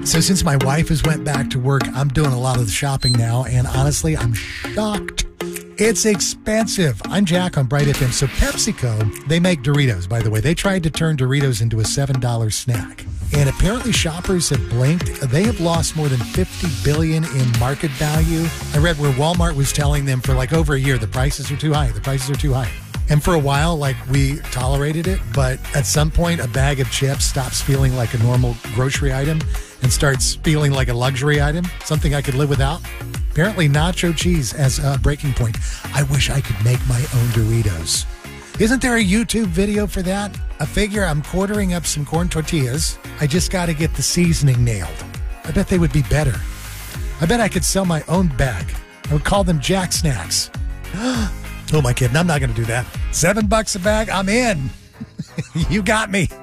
So since my wife has went back to work, I'm doing a lot of the shopping now, and honestly, I'm shocked. It's expensive. I'm Jack on Bright FM. So PepsiCo, they make Doritos, by the way. They tried to turn Doritos into a $7 snack. And apparently shoppers have blinked. They have lost more than $50 billion in market value. I read where Walmart was telling them for like over a year, the prices are too high. The prices are too high. And for a while, like, we tolerated it. But at some point, a bag of chips stops feeling like a normal grocery item and starts feeling like a luxury item, something I could live without. Apparently, nacho cheese as a breaking point. I wish I could make my own Doritos. Isn't there a YouTube video for that? I figure I'm quartering up some corn tortillas. I just got to get the seasoning nailed. I bet they would be better. I bet I could sell my own bag. I would call them Jack Snacks. Oh, my kid, I'm not going to do that. $7 a bag, I'm in. You got me.